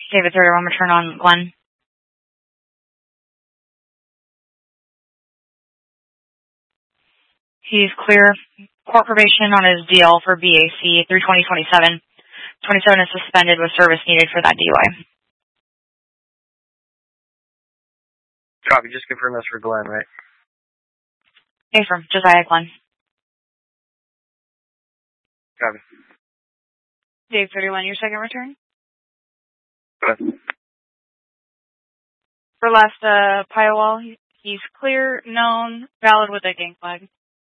David 31, return on Glenn. He's clear. Court probation on his DL for BAC through 2027. 27 is suspended with service needed for that DUI. Copy, just confirm that's for Glenn, right? Affirm, Josiah Glenn. Copy. Dave 31, your second return? Go ahead. For last Piawall, he's clear, known, valid with a gang flag.